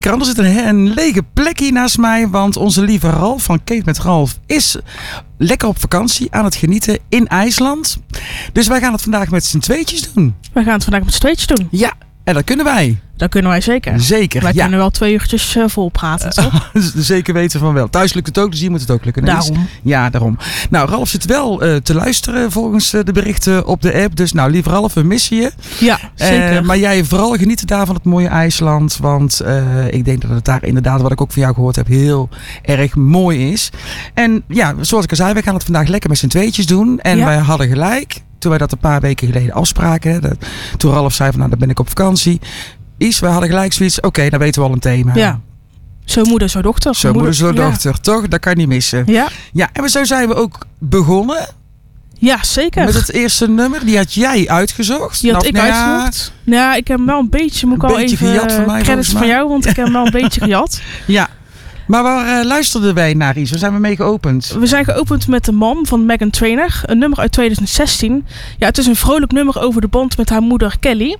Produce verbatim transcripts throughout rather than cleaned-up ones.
Er zit een, een lege plek hier naast mij, want onze lieve Ralf van Kate met Ralf is lekker op vakantie aan het genieten in IJsland. Dus wij gaan het vandaag met z'n tweetjes doen. Wij gaan het vandaag met z'n tweetjes doen. Ja, en dat kunnen wij. Dat kunnen wij zeker. Zeker, Wij ja. kunnen wel twee uurtjes uh, vol praten, toch? Zeker weten van wel. Thuis lukt het ook, dus hier moet het ook lukken. Daarom. Is. Ja, daarom. Nou, Ralf zit wel uh, te luisteren volgens uh, de berichten op de app. Dus nou, lieve Ralf, we missen je. Ja, zeker. Uh, maar jij vooral genieten daar van het mooie IJsland. Want uh, ik denk dat het daar inderdaad, wat ik ook van jou gehoord heb, heel erg mooi is. En ja, zoals ik al zei, wij gaan het vandaag lekker met z'n tweetjes doen. En ja. wij hadden gelijk, toen wij dat een paar weken geleden afspraken. Dat, toen Ralf zei van, nou, dan ben ik op vakantie. Is, we hadden gelijk zoiets, oké, okay, dan weten we al een thema. Ja. Zo moeder, zo dochter. Zo moeder, zo dochter, ja. Toch? Dat kan je niet missen. Ja. Ja, en zo zijn we ook begonnen. Ja, zeker. Met het eerste nummer, die had jij uitgezocht. Die had nou, ik nou, uitgezocht. Ja, nou, ik heb hem wel een beetje, moet ik al even gejat van mij, credits van jou, want ik heb hem wel een beetje gejat. Ja. Maar waar uh, luisterden wij naar iets? Waar zijn we mee geopend? We zijn geopend met The Mom van Meghan Trainor. Een nummer uit twintig zestien. Ja, het is een vrolijk nummer over de band met haar moeder Kelly.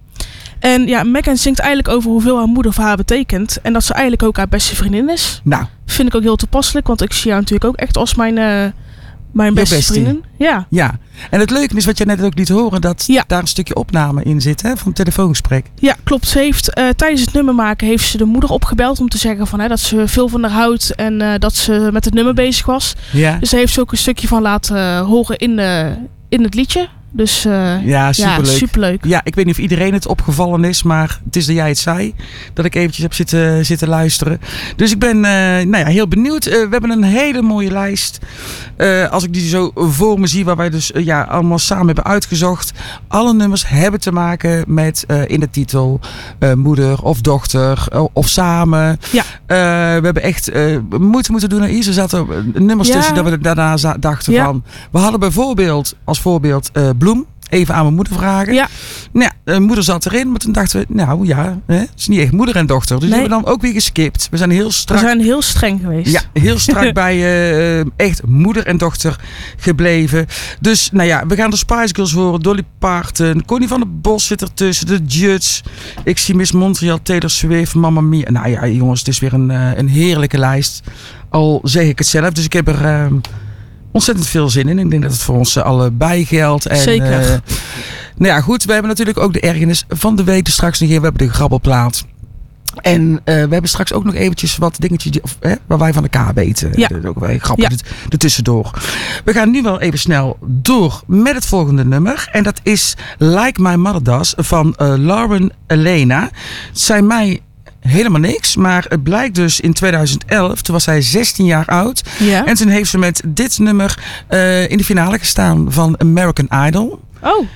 En ja, Meghan zingt eigenlijk over hoeveel haar moeder voor haar betekent. En dat ze eigenlijk ook haar beste vriendin is. Nou. Vind ik ook heel toepasselijk. Want ik zie jou natuurlijk ook echt als mijn, uh, mijn beste bestie. vriendin. Ja. Ja. En het leuke is wat je net ook liet horen. Dat ja. daar een stukje opname in zit. Hè, van een telefoongesprek. Ja, klopt. Ze heeft uh, tijdens het nummer maken heeft ze de moeder opgebeld. Om te zeggen van, hè, dat ze veel van haar houdt. En uh, dat ze met het nummer bezig was. Ja. Dus ze heeft ze ook een stukje van laten uh, horen in, uh, in het liedje. Dus uh, ja, superleuk. Ja, superleuk. Ja, ik weet niet of iedereen het opgevallen is, maar het is dat jij het zei. Dat ik eventjes heb zitten, zitten luisteren. Dus ik ben uh, nou ja, heel benieuwd. Uh, we hebben een hele mooie lijst. Uh, als ik die zo voor me zie, waar wij dus uh, ja, allemaal samen hebben uitgezocht. Alle nummers hebben te maken met uh, in de titel uh, moeder of dochter uh, of samen. Ja. Uh, we hebben echt uh, moeite moeten doen. Er zaten nummers ja. tussen dat we daarna za- dachten ja. van. We hadden bijvoorbeeld als voorbeeld uh, Bloem. Even aan mijn moeder vragen. Ja. Nou, de moeder zat erin, maar toen dachten we, nou ja, hè, het is niet echt moeder en dochter. Dus nee. hebben we dan ook weer geskipt. We zijn heel strak. We zijn heel streng geweest. Ja, heel strak bij uh, echt moeder en dochter gebleven. Dus nou ja, we gaan de Spice Girls horen, Dolly Parton, Connie van der Bos zit ertussen, de Judds. Ik zie Miss Montreal, Taylor Swift, Mamma Mia. Nou ja, jongens, het is weer een, uh, een heerlijke lijst. Al zeg ik het zelf, dus ik heb er Uh, ontzettend veel zin in. Ik denk dat het voor ons allebei geldt. En, Zeker. Uh, nou ja, goed. We hebben natuurlijk ook de ergernis van de week. Straks nog hier. We hebben de grabbelplaat. En uh, we hebben straks ook nog eventjes wat dingetjes die, of, hè, waar wij van elkaar weten. Ja. Dat is ook wel grappig ja. ertussendoor. We gaan nu wel even snel door met het volgende nummer. En dat is Like My Mother Does van uh, Lauren Elena. Het zijn mij helemaal niks, maar het blijkt dus in tweeduizend elf, toen was zij zestien jaar oud. Ja. En toen heeft ze met dit nummer uh, in de finale gestaan van American Idol. Oh.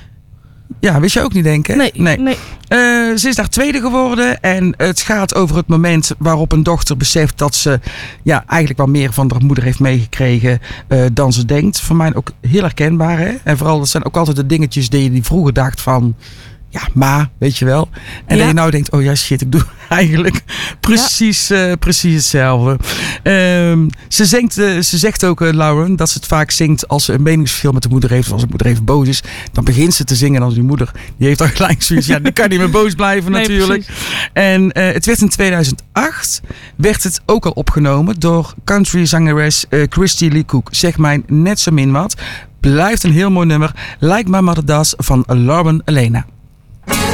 Ja, wist je ook niet denken? Nee. nee. nee. Uh, ze is daar tweede geworden en het gaat over het moment waarop een dochter beseft dat ze ja, eigenlijk wel meer van haar moeder heeft meegekregen uh, dan ze denkt. Voor mij ook heel herkenbaar. Hè? En vooral, dat zijn ook altijd de dingetjes die je die vroeger dacht van, ja, ma, weet je wel. En ja. dat je nou denkt, oh ja, shit, ik doe eigenlijk precies, ja. uh, precies hetzelfde. Um, ze, zingt, uh, ze zegt ook, uh, Lauren, dat ze het vaak zingt als ze een meningsverschil met de moeder heeft. Of als de moeder even boos is, dan begint ze te zingen. En als die moeder, die heeft dan gelijk zoiets. Ja, die kan niet meer boos blijven nee, natuurlijk. Precies. En uh, het werd in tweeduizend acht, werd het ook al opgenomen door country-zangeres uh, Christy Lee Cook. Zeg mij net zo min wat. Blijft een heel mooi nummer. Like My Mother Does van Lauren Elena.